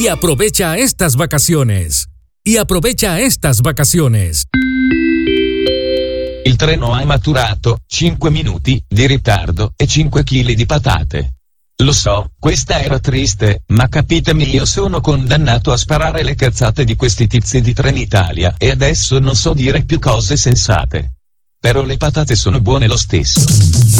y aprovecha estas vacaciones. Il treno ha maturato 5 minuti di ritardo e 5 kg di patate. Lo so, questa era triste, ma capitemi, io sono condannato a sparare le cazzate di questi tizi di Trenitalia e adesso non so dire più cose sensate. Però le patate sono buone lo stesso.